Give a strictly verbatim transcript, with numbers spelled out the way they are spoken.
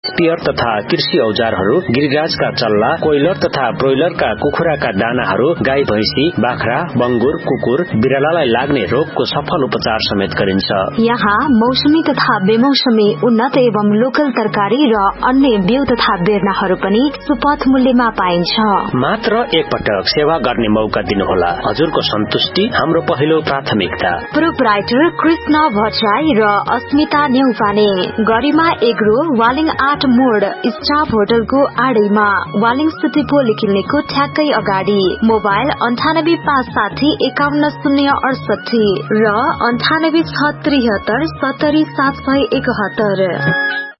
Spear तथा कृषि औजारहरू, गिरिराजका चल्ला, कोइलर तथा ब्रोइलरका कुखुराका दानाहरू, गाई भैंसी, बाख्रा, बंगुर, कुकुर, बिरालालाई लाग्ने रोगको सफल उपचार समेत गरिन्छ। यहाँ मौसमी तथा बेमौसमी उन्नत एवं लोकल तरकारी र अन्य बिउ तथा बेर्नाहरू पनि सुपथ मूल्यमा पाइन्छ। मात्र एक पटक सेवा गर्ने मौका दिनुहोला। हजुरको सन्तुष्टि हाम्रो पहिलो प्राथमिकता। प्रोपराइटर कृष्ण भट्टराई र अस्मिता न्यौपाने, गरिमा एग्रो, वालिङ आठ मोड, स्टाफ होटलको आडैमा, वालिङ सिटी पोलिक्लिनिकको ठ्याक्कै अगाडि। मोबाइल अन्ठानब्बे पाँच साठी एकाउन्न शून्य अडसठी र अन्ठानब्बे छ त्रिहत्तर सत्तरी सात सय एकहत्तर।